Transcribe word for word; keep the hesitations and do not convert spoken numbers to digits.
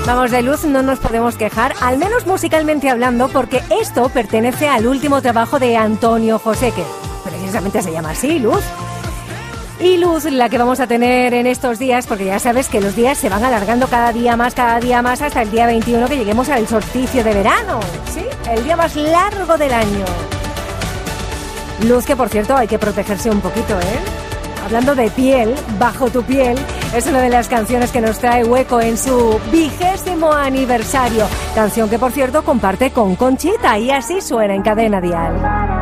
Vamos, de Luz no nos podemos quejar, al menos musicalmente hablando, porque esto pertenece al último trabajo de Antonio José, que precisamente se llama así, Luz. Y Luz, la que vamos a tener en estos días, porque ya sabes que los días se van alargando cada día más, cada día más, hasta el día veintiuno, que lleguemos al solsticio de verano, ¿sí? El día más largo del año. Luz, que por cierto hay que protegerse un poquito, ¿eh? Hablando de piel, Bajo tu piel, es una de las canciones que nos trae Hueco en su vigésimo aniversario. Canción que, por cierto, comparte con Conchita, y así suena en Cadena Dial.